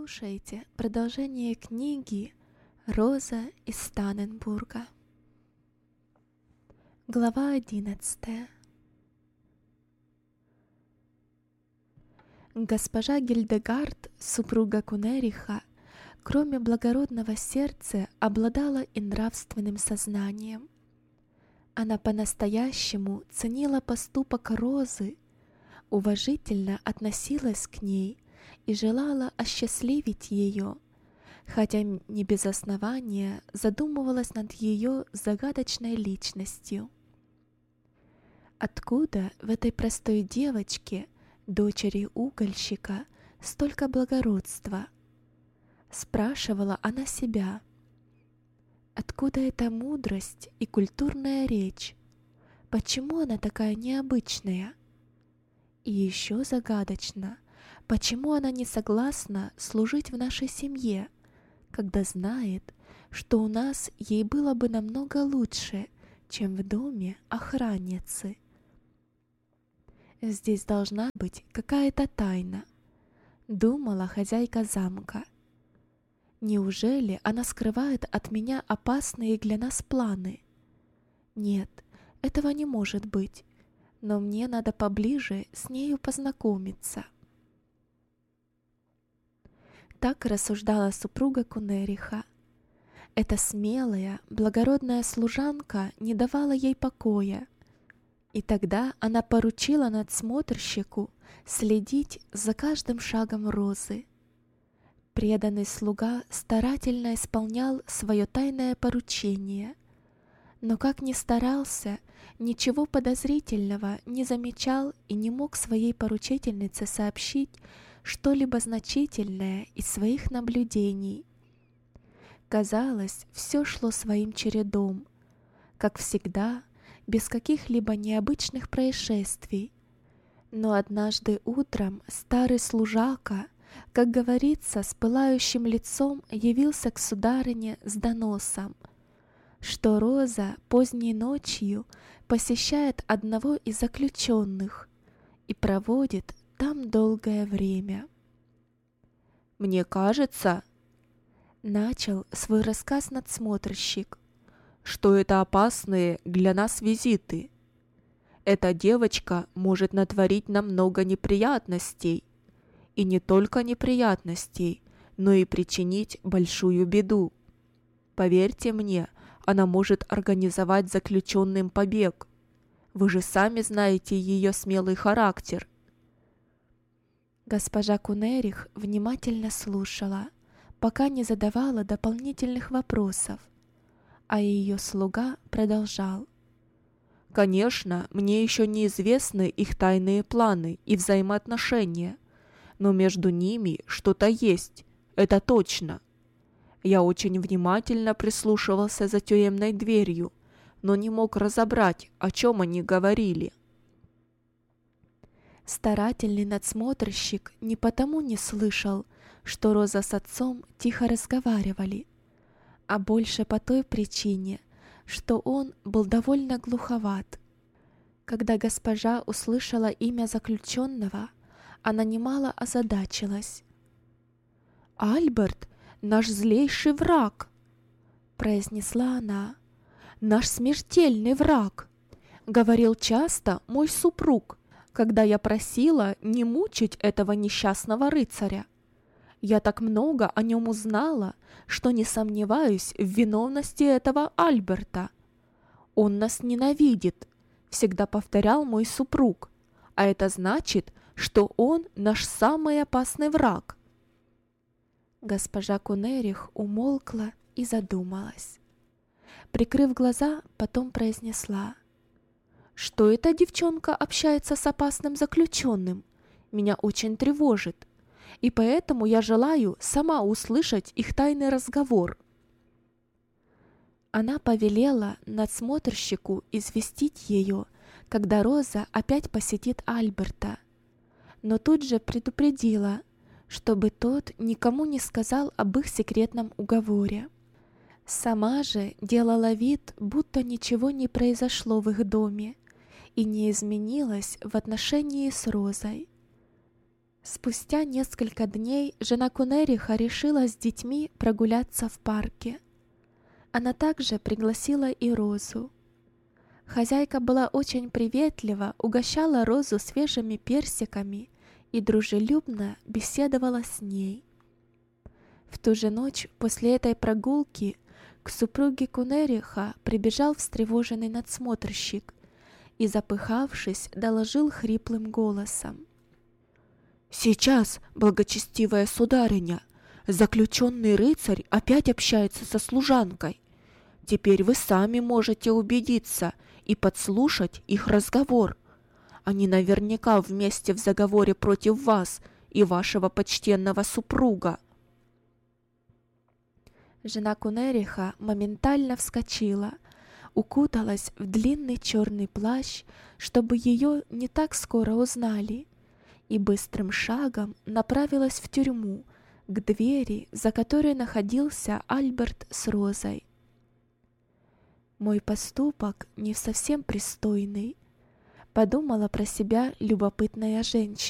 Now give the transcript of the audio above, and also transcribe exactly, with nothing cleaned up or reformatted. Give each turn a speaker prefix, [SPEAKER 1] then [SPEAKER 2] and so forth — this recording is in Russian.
[SPEAKER 1] Слушайте продолжение книги «Роза из Танненбурга». Глава одиннадцатая. Госпожа Гильдегард, супруга Кунериха, кроме благородного сердца, обладала и нравственным сознанием. Она по-настоящему ценила поступок Розы, уважительно относилась к ней и желала осчастливить ее, хотя не без основания задумывалась над ее загадочной личностью. Откуда в этой простой девочке, дочери угольщика, столько благородства? Спрашивала она себя. Откуда эта мудрость и культурная речь? Почему она такая необычная? И еще загадочно, почему она не согласна служить в нашей семье, когда знает, что у нас ей было бы намного лучше, чем в доме охранницы. Здесь должна быть какая-то тайна, думала хозяйка замка. Неужели она скрывает от меня опасные для нас планы? Нет, этого не может быть, но мне надо поближе с нею познакомиться. Так рассуждала супруга Кунериха. Эта смелая, благородная служанка не давала ей покоя, и тогда она поручила надсмотрщику следить за каждым шагом Розы. Преданный слуга старательно исполнял свое тайное поручение, но как ни старался, ничего подозрительного не замечал и не мог своей поручительнице сообщить что-либо значительное из своих наблюдений. Казалось, все шло своим чередом, как всегда, без каких-либо необычных происшествий. Но однажды утром старый служака, как говорится, с пылающим лицом явился к сударыне с доносом, что Роза поздней ночью посещает одного из заключенных и проводит там долгое время. «Мне кажется, — начал свой рассказ надсмотрщик, — что это опасные для нас визиты. Эта девочка может натворить нам много неприятностей, и не только неприятностей, но и причинить большую беду. Поверьте мне, она может организовать заключенным побег. Вы же сами знаете ее смелый характер». Госпожа Кунерих внимательно слушала, пока не задавала дополнительных вопросов, а ее слуга продолжал. «Конечно, мне еще неизвестны их тайные планы и взаимоотношения, но между ними что-то есть, это точно. Я очень внимательно прислушивался за тюремной дверью, но не мог разобрать, о чем они говорили». Старательный надсмотрщик не потому не слышал, что Роза с отцом тихо разговаривали, а больше по той причине, что он был довольно глуховат. Когда госпожа услышала имя заключенного, она немало озадачилась. «Альберт, наш злейший враг!» — произнесла она. «Наш смертельный враг! Говорил часто мой супруг, когда я просила не мучить этого несчастного рыцаря. Я так много о нем узнала, что не сомневаюсь в виновности этого Альберта. Он нас ненавидит, всегда повторял мой супруг, а это значит, что он наш самый опасный враг». Госпожа Кунерих умолкла и задумалась. Прикрыв глаза, потом произнесла: «Что эта девчонка общается с опасным заключенным? Меня очень тревожит, и поэтому я желаю сама услышать их тайный разговор». Она повелела надсмотрщику известить ее, когда Роза опять посетит Альберта, но тут же предупредила, чтобы тот никому не сказал об их секретном уговоре. Сама же делала вид, будто ничего не произошло в их доме и не изменилось в отношении с Розой. Спустя несколько дней жена Кунериха решила с детьми прогуляться в парке. Она также пригласила и Розу. Хозяйка была очень приветлива, угощала Розу свежими персиками и дружелюбно беседовала с ней. В ту же ночь после этой прогулки к супруге Кунериха прибежал встревоженный надсмотрщик и, запыхавшись, доложил хриплым голосом: «Сейчас, благочестивая сударыня, заключенный рыцарь опять общается со служанкой. Теперь вы сами можете убедиться и подслушать их разговор. Они наверняка вместе в заговоре против вас и вашего почтенного супруга». Жена Кунериха моментально вскочила, укуталась в длинный черный плащ, чтобы ее не так скоро узнали, и быстрым шагом направилась в тюрьму, к двери, за которой находился Альберт с Розой. «Мой поступок не совсем пристойный», — подумала про себя любопытная женщина.